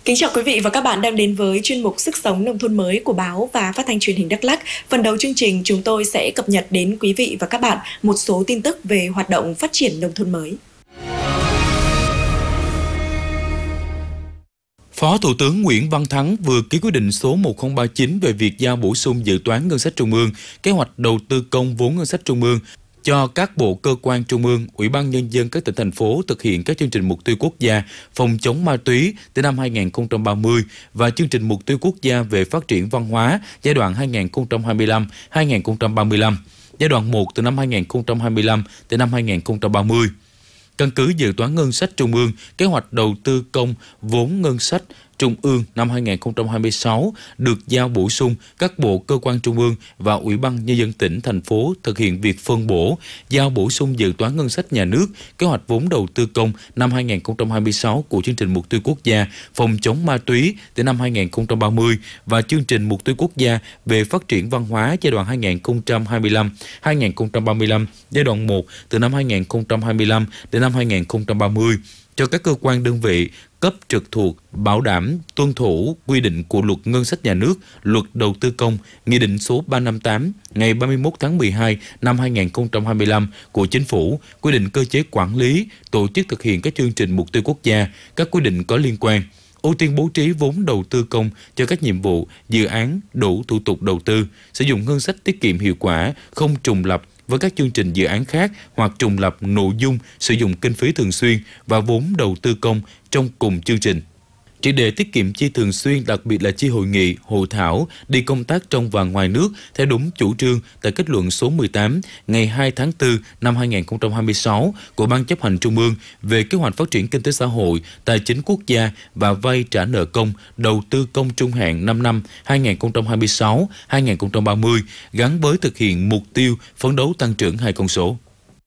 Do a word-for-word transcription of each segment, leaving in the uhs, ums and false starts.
Kính chào quý vị và các bạn đang đến với chuyên mục Sức sống nông thôn mới của báo và phát thanh truyền hình Đắk Lắk. Phần đầu chương trình chúng tôi sẽ cập nhật đến quý vị và các bạn một số tin tức về hoạt động phát triển nông thôn mới. Phó Thủ tướng Nguyễn Văn Thắng vừa ký quyết định số một không ba chín về việc giao bổ sung dự toán ngân sách trung ương, kế hoạch đầu tư công vốn ngân sách trung ương cho các bộ cơ quan trung ương, Ủy ban Nhân dân các tỉnh thành phố thực hiện các chương trình mục tiêu quốc gia phòng chống ma túy tới năm hai nghìn không trăm ba mươi và chương trình mục tiêu quốc gia về phát triển văn hóa giai đoạn hai nghìn không trăm hai mươi lăm đến hai nghìn không trăm ba mươi lăm, giai đoạn một từ năm hai nghìn không trăm hai mươi lăm đến năm hai nghìn không trăm ba mươi. Căn cứ dự toán ngân sách trung ương, kế hoạch đầu tư công vốn ngân sách trung ương năm hai nghìn không trăm hai mươi sáu được giao bổ sung các bộ cơ quan trung ương và Ủy ban Nhân dân tỉnh, thành phố thực hiện việc phân bổ, giao bổ sung dự toán ngân sách nhà nước, kế hoạch vốn đầu tư công năm hai nghìn không trăm hai mươi sáu của chương trình mục tiêu quốc gia phòng chống ma túy tới năm hai nghìn không trăm ba mươi và chương trình mục tiêu quốc gia về phát triển văn hóa giai đoạn hai nghìn không trăm hai mươi lăm đến hai nghìn không trăm ba mươi lăm, giai đoạn một từ năm hai nghìn không trăm hai mươi lăm đến năm hai nghìn không trăm ba mươi cho các cơ quan đơn vị cấp trực thuộc bảo đảm tuân thủ quy định của Luật Ngân sách Nhà nước, Luật Đầu tư công, Nghị định số ba trăm năm mươi tám ngày ba mươi mốt tháng mười hai năm hai nghìn không trăm hai mươi lăm của Chính phủ, quy định cơ chế quản lý, tổ chức thực hiện các chương trình mục tiêu quốc gia, các quy định có liên quan. Ưu tiên bố trí vốn đầu tư công cho các nhiệm vụ, dự án đủ thủ tục đầu tư, sử dụng ngân sách tiết kiệm hiệu quả, không trùng lập với các chương trình dự án khác hoặc trùng lập nội dung sử dụng kinh phí thường xuyên và vốn đầu tư công trong cùng chương trình. Chỉ để tiết kiệm chi thường xuyên, đặc biệt là chi hội nghị, hội thảo, đi công tác trong và ngoài nước theo đúng chủ trương tại kết luận số mười tám ngày hai tháng tư năm hai nghìn không trăm hai mươi sáu của Ban Chấp hành Trung ương về kế hoạch phát triển kinh tế xã hội, tài chính quốc gia và vay trả nợ công, đầu tư công trung hạn năm năm hai nghìn không trăm hai mươi sáu đến hai nghìn không trăm ba mươi gắn với thực hiện mục tiêu phấn đấu tăng trưởng hai con số.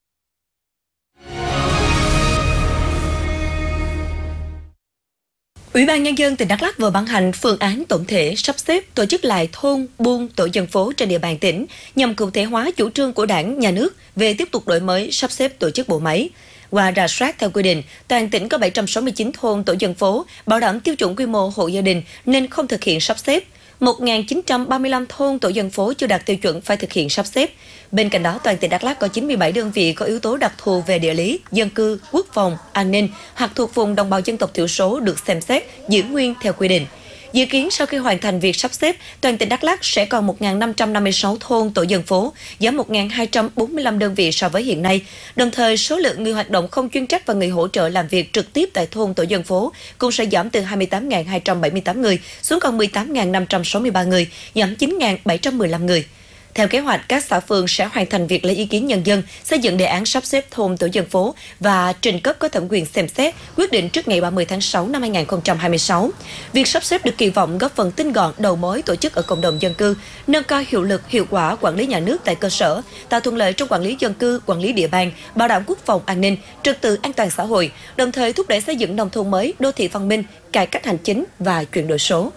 Ủy ban Nhân dân tỉnh Đắk Lắk vừa ban hành phương án tổng thể sắp xếp tổ chức lại thôn, buôn, tổ dân phố trên địa bàn tỉnh nhằm cụ thể hóa chủ trương của Đảng, Nhà nước về tiếp tục đổi mới sắp xếp tổ chức bộ máy. Qua rà soát theo quy định, toàn tỉnh có bảy trăm sáu mươi chín thôn tổ dân phố bảo đảm tiêu chuẩn quy mô hộ gia đình nên không thực hiện sắp xếp. một nghìn chín trăm ba mươi lăm thôn tổ dân phố chưa đạt tiêu chuẩn phải thực hiện sắp xếp. Bên cạnh đó, toàn tỉnh Đắk Lắk có chín mươi bảy đơn vị có yếu tố đặc thù về địa lý, dân cư, quốc phòng, an ninh hoặc thuộc vùng đồng bào dân tộc thiểu số được xem xét giữ nguyên theo quy định. Dự kiến sau khi hoàn thành việc sắp xếp, toàn tỉnh Đắk Lắk sẽ còn một nghìn năm trăm năm mươi sáu thôn tổ dân phố, giảm một nghìn hai trăm bốn mươi lăm đơn vị so với hiện nay. Đồng thời, số lượng người hoạt động không chuyên trách và người hỗ trợ làm việc trực tiếp tại thôn tổ dân phố cũng sẽ giảm từ hai mươi tám nghìn hai trăm bảy mươi tám người xuống còn mười tám nghìn năm trăm sáu mươi ba người, giảm chín nghìn bảy trăm mười lăm người. Theo kế hoạch, các xã phường sẽ hoàn thành việc lấy ý kiến nhân dân, xây dựng đề án sắp xếp thôn tổ dân phố và trình cấp có thẩm quyền xem xét, quyết định trước ngày ba mươi tháng sáu năm hai nghìn không trăm hai mươi sáu. Việc sắp xếp được kỳ vọng góp phần tinh gọn đầu mối tổ chức ở cộng đồng dân cư, nâng cao hiệu lực, hiệu quả quản lý nhà nước tại cơ sở, tạo thuận lợi trong quản lý dân cư, quản lý địa bàn, bảo đảm quốc phòng an ninh, trật tự an toàn xã hội, đồng thời thúc đẩy xây dựng nông thôn mới, đô thị văn minh, cải cách hành chính và chuyển đổi số.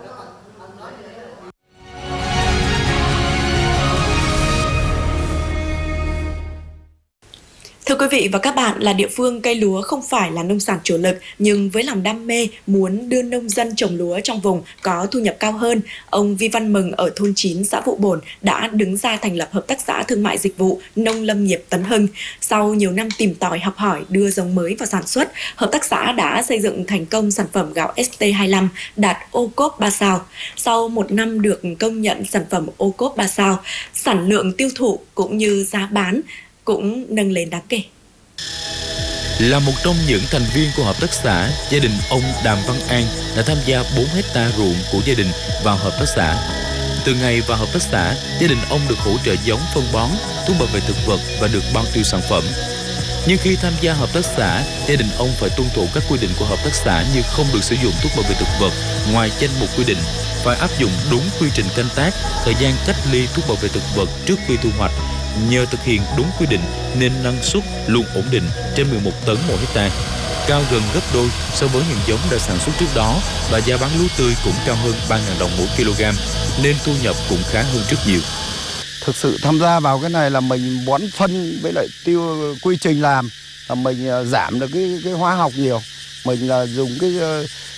Thưa quý vị và các bạn, là địa phương cây lúa không phải là nông sản chủ lực, nhưng với lòng đam mê muốn đưa nông dân trồng lúa trong vùng có thu nhập cao hơn, ông Vi Văn Mừng ở thôn chín xã Vụ Bồn đã đứng ra thành lập Hợp tác xã Thương mại Dịch vụ Nông lâm nghiệp Tấn Hưng. Sau nhiều năm tìm tòi học hỏi đưa giống mới vào sản xuất, Hợp tác xã đã xây dựng thành công sản phẩm gạo S T hai mươi lăm đạt ô cốp ba sao. Sau một năm được công nhận sản phẩm ô cốp ba sao, sản lượng tiêu thụ cũng như giá bán cũng nâng lên đáng kể. Là một trong những thành viên của hợp tác xã, gia đình ông Đàm Văn An đã tham gia bốn hecta ruộng của gia đình vào hợp tác xã. Từ ngày vào hợp tác xã, gia đình ông được hỗ trợ giống, phân bón, thuốc bảo vệ thực vật và được bao tiêu sản phẩm. Nhưng khi tham gia hợp tác xã, gia đình ông phải tuân thủ các quy định của hợp tác xã như không được sử dụng thuốc bảo vệ thực vật ngoài danh mục quy định, phải áp dụng đúng quy trình canh tác, thời gian cách ly thuốc bảo vệ thực vật trước khi thu hoạch. Nhờ thực hiện đúng quy định nên năng suất luôn ổn định trên mười một tấn mỗi hectare, cao gần gấp đôi so với những giống đã sản xuất trước đó, và giá bán lúa tươi cũng cao hơn ba nghìn đồng mỗi kg, nên thu nhập cũng khá hơn rất nhiều. Thực sự tham gia vào cái này là mình bón phân với lại tiêu quy trình làm là mình giảm được cái cái hóa học nhiều. Mình là dùng cái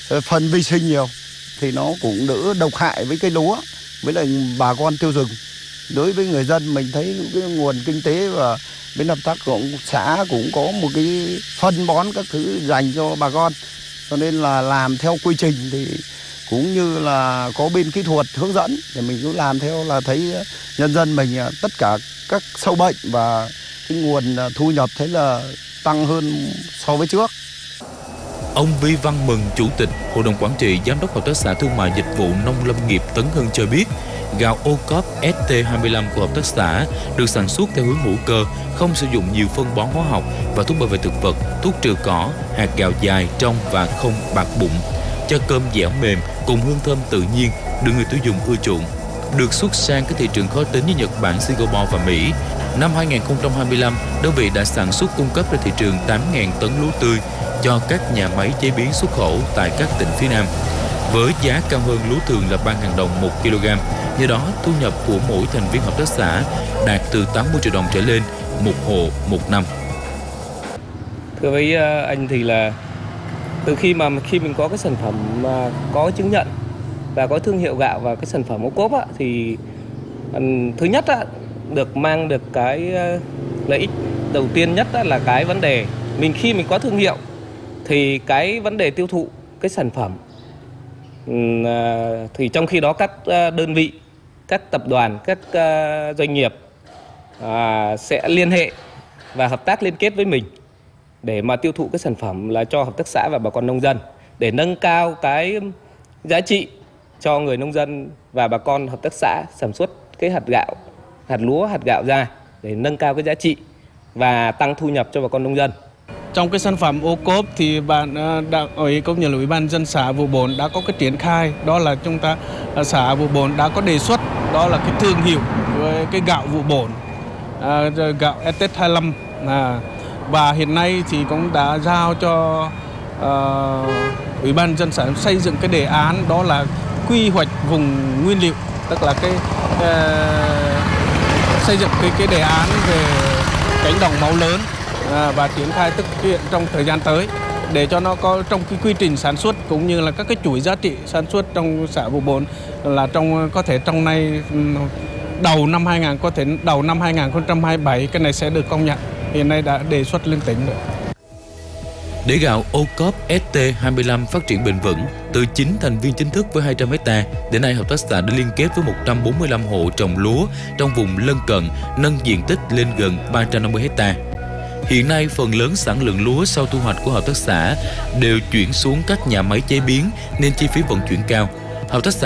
phân vi sinh nhiều thì nó cũng đỡ độc hại với cây lúa, với lại bà con tiêu dùng. Đối với người dân mình thấy cái nguồn kinh tế và bên hợp tác cũng xã cũng có một cái phân bón các thứ dành cho bà con, cho nên là làm theo quy trình thì cũng như là có bên kỹ thuật hướng dẫn thì mình cứ làm theo, là thấy nhân dân mình tất cả các sâu bệnh và cái nguồn thu nhập thấy là tăng hơn so với trước. Ông Vi Văn Mừng, Chủ tịch Hội đồng Quản trị Giám đốc Hợp tác xã Thương mại Dịch vụ Nông lâm nghiệp Tấn Hưng cho biết, gạo ô cốp S T hai mươi lăm của hợp tác xã được sản xuất theo hướng hữu cơ, không sử dụng nhiều phân bón hóa học và thuốc bảo vệ thực vật, thuốc trừ cỏ, hạt gạo dài, trong và không bạc bụng, cho cơm dẻo mềm cùng hương thơm tự nhiên được người tiêu dùng ưa chuộng. Được xuất sang các thị trường khó tính như Nhật Bản, Singapore và Mỹ. Năm hai nghìn không trăm hai mươi lăm, đơn vị đã sản xuất cung cấp ra thị trường tám nghìn tấn lúa tươi cho các nhà máy chế biến xuất khẩu tại các tỉnh phía Nam, với giá cao hơn lúa thường là ba nghìn đồng một kg. Do đó, thu nhập của mỗi thành viên hợp tác xã đạt từ tám mươi triệu đồng trở lên một hộ một năm. Thưa với anh thì là từ khi mà khi mình có cái sản phẩm mà có chứng nhận và có thương hiệu gạo và cái sản phẩm ô cốp á, thì thứ nhất á, được mang được cái lợi ích đầu tiên nhất á, là cái vấn đề mình khi mình có thương hiệu thì cái vấn đề tiêu thụ cái sản phẩm thì trong khi đó các đơn vị, các tập đoàn, các doanh nghiệp sẽ liên hệ và hợp tác liên kết với mình để mà tiêu thụ cái sản phẩm là cho hợp tác xã và bà con nông dân, để nâng cao cái giá trị cho người nông dân và bà con hợp tác xã sản xuất cái hạt gạo, hạt lúa, hạt gạo ra để nâng cao cái giá trị và tăng thu nhập cho bà con nông dân. Trong cái sản phẩm ô cốp thì bạn Đảng ủy cũng như là Ủy ban nhân dân xã Vụ Bồn đã có cái triển khai, đó là chúng ta xã Vụ Bồn đã có đề xuất đó là cái thương hiệu với cái gạo Vụ Bồn, à, gạo S T hai mươi lăm, à, và hiện nay thì cũng đã giao cho uh, Ủy ban nhân dân xã xây dựng cái đề án, đó là quy hoạch vùng nguyên liệu, tức là cái uh, xây dựng cái cái đề án về cánh đồng mẫu lớn à, và triển khai thực hiện trong thời gian tới để cho nó có trong cái quy trình sản xuất cũng như là các cái chuỗi giá trị sản xuất trong xã Vụ Bồn, là trong có thể trong nay đầu năm hai nghìn có thể đầu năm hai nghìn không trăm hai mươi bảy cái này sẽ được công nhận. Hiện nay đã đề xuất lên tỉnh rồi. Để gạo ô cốp S T hai mươi lăm phát triển bền vững, từ chín thành viên chính thức với hai trăm héc ta, đến nay hợp tác xã đã liên kết với một trăm bốn mươi lăm hộ trồng lúa trong vùng lân cận, nâng diện tích lên gần ba trăm năm mươi héc ta. Hiện nay, phần lớn sản lượng lúa sau thu hoạch của hợp tác xã đều chuyển xuống các nhà máy chế biến nên chi phí vận chuyển cao. Hợp tác xã